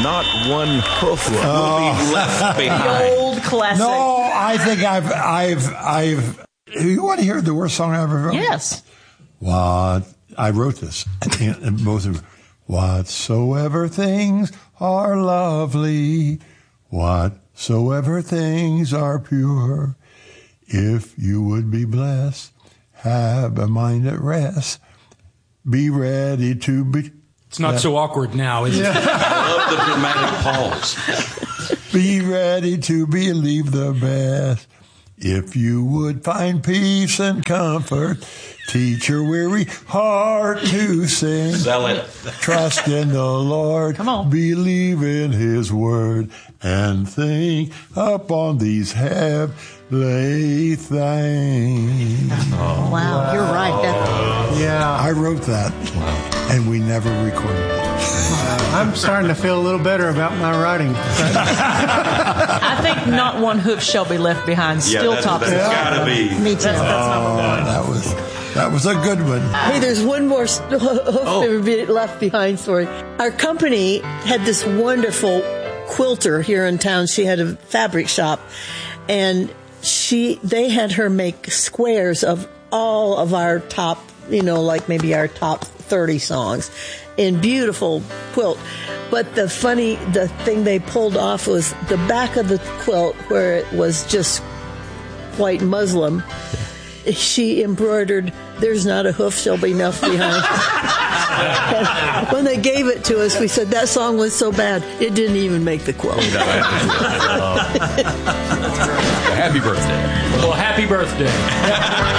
Not one hoof will be left behind. The old classic. No, I think I've. You want to hear the worst song I ever wrote? Yes. What I wrote this, and both of them. Whatsoever things are lovely, whatsoever things are pure, if you would be blessed, have a mind at rest, be ready to be. It's not so awkward now, is it? I love the dramatic pause. Be ready to believe the best. If you would find peace and comfort, teach your weary heart to sing. Sell it. Trust in the Lord. Come on. Believe in His word and think upon these heavenly things. Wow, you're right. Yeah. I wrote that, and we never recorded it. I'm starting to feel a little better about my writing. I think not one hoof shall be left behind. Still tops that's gotta be. Me too. That's number one. That was a good one. Hey, there's one more left behind story. Our company had this wonderful quilter here in town. She had a fabric shop, and they had her make squares of all of our top, like maybe our top 30 songs in beautiful quilt. But the thing they pulled off was the back of the quilt where it was just white muslin. She embroidered, "There's not a hoof shall be left behind." When they gave it to us, we said that song was so bad, it didn't even make the quilt. Happy birthday. Well, happy birthday.